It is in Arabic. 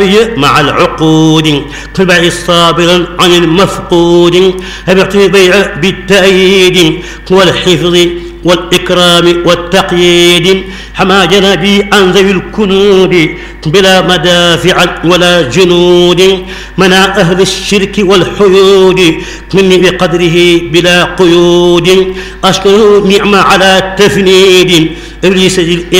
مع العقود قبع صابرا عن المفقود أبعت البيع بالتأييد والحفظ والإكرام والتقييد حما جنبي عن ذوي الكنود بلا مدافع ولا جنود منع أهل الشرك والحيود مني بقدره بلا قيود أشكر النعمة على التفنيد إبليس